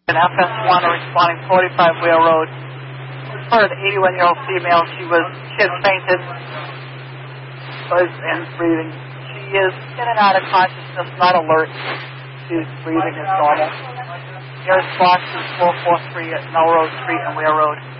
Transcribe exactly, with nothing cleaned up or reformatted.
An F S one responding forty-five Wheel Road. For an eighty-one-year-old female, she was she had fainted was and breathing. She is in and out of consciousness, not alert. She's breathing is normal. Nearest box is four four three at Melrose Street and Wheel Road.